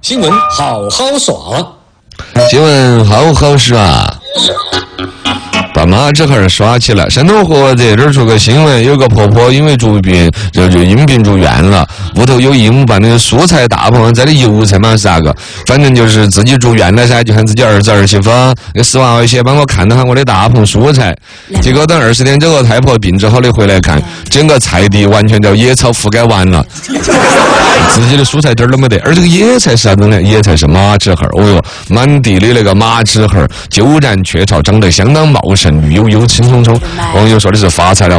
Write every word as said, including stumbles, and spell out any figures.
新闻好好耍， 新闻好好耍。把马纸盒耍起来。山东菏泽这儿出个新闻，有个婆婆因为住病，就就因病住院了，屋头有义务把那个蔬菜大棚在的油菜嘛是啥个，反正就是自己住院了噻，就喊自己儿子儿媳妇给四万块钱帮我看到下我的大棚蔬菜。结果等二十天之后，太婆病治好的回来看，整个菜地完全叫野草覆盖完了。自己的蔬菜点儿都没得，而这个野菜是啥子呢？野菜是马齿盒，哦哟，满地的那个马齿盒，鸠占鹊巢，长得相当茂盛，绿油油、青葱葱。网友说的是发财了。